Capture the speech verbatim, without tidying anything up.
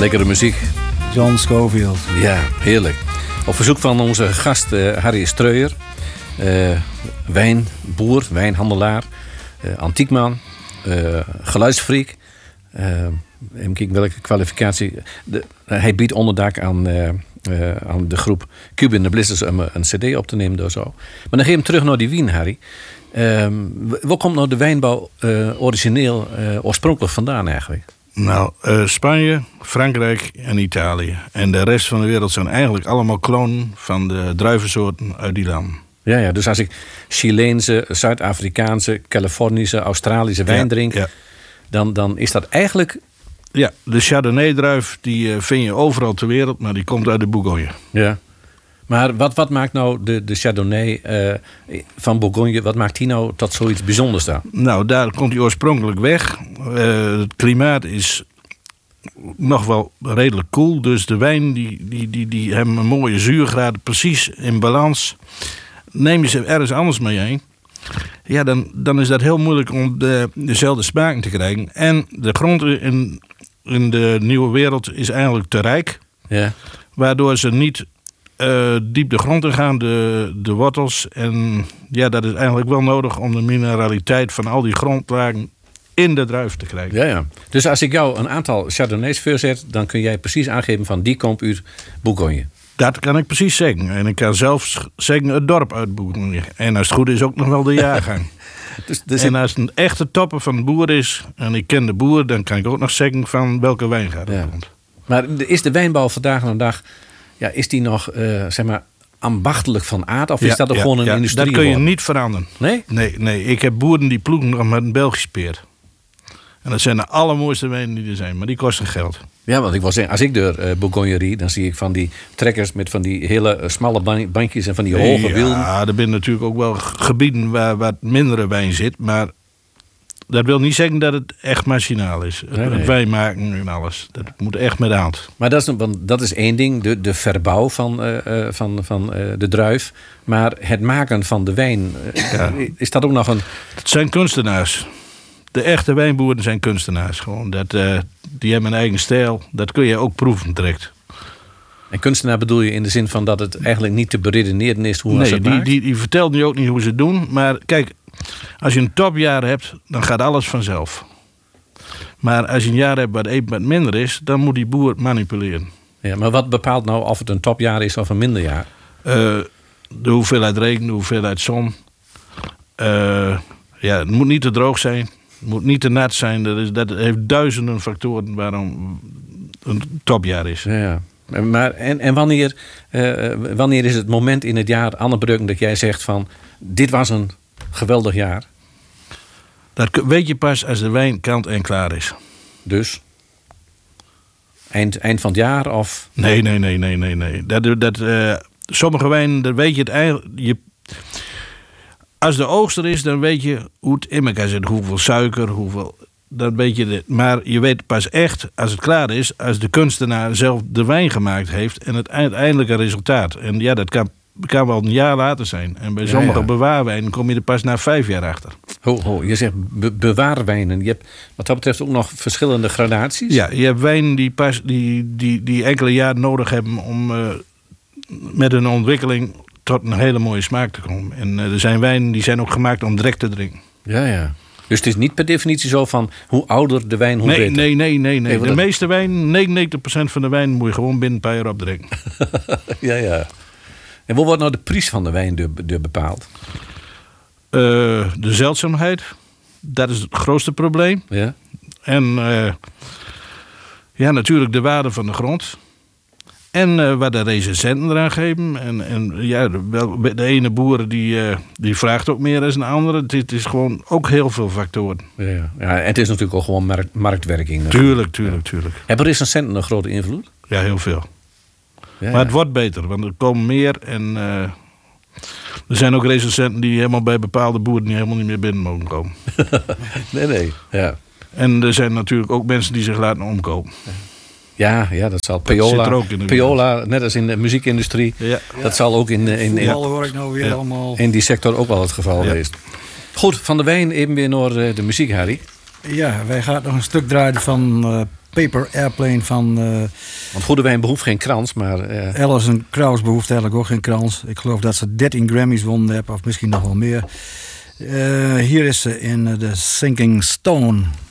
Lekkere muziek. John Scofield. Ja, heerlijk. Op verzoek van onze gast uh, Harry Streuer. Uh, wijnboer, wijnhandelaar. Uh, antiekman. Uh, geluidsfreak. Uh, even kijken welke kwalificatie. De, uh, hij biedt onderdak aan, uh, uh, aan de groep Cube in the Blisters om een cd op te nemen. Door zo. Maar dan geef je hem terug naar die wien, Harry. Uh, waar komt nou de wijnbouw uh, origineel, uh, oorspronkelijk vandaan eigenlijk? Nou, uh, Spanje, Frankrijk en Italië. En de rest van de wereld zijn eigenlijk allemaal klonen van de druivensoorten uit die landen. Ja, ja, dus als ik Chileense, Zuid-Afrikaanse, Californische, Australische wijn drink, ja, ja. Dan, dan is dat eigenlijk... Ja, de Chardonnay-druif die uh, vind je overal ter wereld, maar die komt uit de Bourgogne. Ja. Maar wat, wat maakt nou de, de Chardonnay uh, van Bourgogne, wat maakt die nou tot zoiets bijzonders dan? Nou, daar komt hij oorspronkelijk weg. Uh, het klimaat is nog wel redelijk koel. Dus de wijn die, die, die, die hebben een mooie zuurgraad, precies in balans. Neem je ze ergens anders mee heen, ja, dan, dan is dat heel moeilijk om de, dezelfde smaak te krijgen. En de grond in, in de nieuwe wereld is eigenlijk te rijk. Ja. Waardoor ze niet uh, diep de grond in gaan, de, de wortels. En ja, dat is eigenlijk wel nodig om de mineraliteit van al die grondlagen in de druif te krijgen. Ja, ja. Dus als ik jou een aantal Chardonnays voorzet, dan kun jij precies aangeven van die komt uit Bourgogne. Dat kan ik precies zeggen. En ik kan zelfs zeggen het dorp uit Bourgogne. En als het goed is ook nog wel de jaargang. dus, dus en als het een echte topper van de boer is, en ik ken de boer, dan kan ik ook nog zeggen van welke wijngaard er komt. Maar is de wijnbouw vandaag aan de dag, ja, is die nog, uh, zeg maar, ambachtelijk van aard? Of ja, is dat ja, gewoon een ja, industrie? Dat kun je worden? niet veranderen. Nee? Nee, nee. Ik heb boeren die ploegen nog met een Belgisch peer. En dat zijn de allermooiste wijnen die er zijn, maar die kosten geld. Ja, want ik wil zeggen, als ik door uh, Bourgogne rijd, dan zie ik van die trekkers met van die hele uh, smalle bandjes en van die hoge ja, wielen. Ja, er zijn natuurlijk ook wel gebieden waar wat mindere wijn zit, maar dat wil niet zeggen dat het echt machinaal is. Nee, nee. Het wijn maken en alles. Dat moet echt met de hand. Maar dat is, want dat is één ding, de, de verbouw van, uh, van, van uh, de druif. Maar het maken van de wijn, uh, ja. is dat ook nog een... Het zijn kunstenaars. De echte wijnboeren zijn kunstenaars. Gewoon. Dat, uh, die hebben een eigen stijl. Dat kun je ook proeven direct. En kunstenaar bedoel je in de zin van dat het eigenlijk niet te beredeneren is hoe nee, ze het die, maakt? die, die vertelt nu ook niet hoe ze het doen. Maar kijk, als je een topjaar hebt, dan gaat alles vanzelf. Maar als je een jaar hebt wat even wat minder is, dan moet die boer manipuleren. Ja, maar wat bepaalt nou of het een topjaar is of een minder jaar? Uh, de hoeveelheid regen, de hoeveelheid zon. Uh, ja, het moet niet te droog zijn. Het moet niet te nat zijn. Dat, is, dat heeft duizenden factoren waarom een topjaar is. Ja, ja. Maar, en en wanneer, uh, wanneer is het moment in het jaar, Anne Breuken, dat jij zegt van dit was een geweldig jaar? Dat weet je pas als de wijn kant en klaar is. Dus? Eind, eind van het jaar of? Nee, nee, nee, nee, nee. nee. Dat, dat, uh, sommige wijnen, dat weet je het eigenlijk... Je, als de oogst er is, dan weet je hoe het in elkaar zit. Hoeveel suiker, hoeveel... Dat weet je dit. Maar je weet pas echt, als het klaar is, als de kunstenaar zelf de wijn gemaakt heeft en het uiteindelijke resultaat. En ja, dat kan, kan wel een jaar later zijn. En bij sommige ja, ja. bewaarwijnen kom je er pas na vijf jaar achter. Ho, ho, je zegt be- bewaarwijnen. Je hebt wat dat betreft ook nog verschillende gradaties? Ja, je hebt wijnen die, pas, die, die, die enkele jaren nodig hebben om uh, met een ontwikkeling tot een hele mooie smaak te komen. En uh, er zijn wijnen die zijn ook gemaakt om direct te drinken. Ja, ja. Dus het is niet per definitie zo van hoe ouder de wijn, hoe nee, beter? Nee, nee, nee. nee. De dat... meeste wijn, negenennegentig procent van de wijn moet je gewoon binnen een paar jaar opdrinken. ja, ja. En hoe wordt nou de prijs van de wijn door, door bepaald? Uh, de zeldzaamheid. Dat is het grootste probleem. Ja. En uh, ja, natuurlijk de waarde van de grond. En uh, wat de recensenten eraan geven. En, en ja, de, de ene boer die, uh, die vraagt ook meer dan een andere. Het, het is gewoon ook heel veel factoren. Ja, ja. Ja, en het is natuurlijk ook gewoon markt, marktwerking. Natuurlijk. Tuurlijk, tuurlijk, tuurlijk. Hebben recensenten een grote invloed? Ja, heel veel. Ja, maar het wordt beter, want er komen meer. En uh, er zijn ook recensenten die helemaal bij bepaalde boeren die helemaal niet meer binnen mogen komen. nee, nee. Ja. En er zijn natuurlijk ook mensen die zich laten omkopen. Ja, ja, dat zal Paola, Paola, net als in de muziekindustrie, ja. dat ja. zal ook in, in, in, in, hoor ik nou weer ja. allemaal... in die sector ook wel het geval ja. geweest. Goed, van de wijn even weer naar de muziek, Harry. Ja, wij gaan nog een stuk draaien van uh, Paper Airplane van... Uh, Want goede wijn behoeft geen krans, maar... Uh... Alison Krauss behoeft eigenlijk ook geen krans. Ik geloof dat ze dertien Grammys wonnen hebben, of misschien nog wel meer. Uh, hier is ze in uh, The Sinking Stone.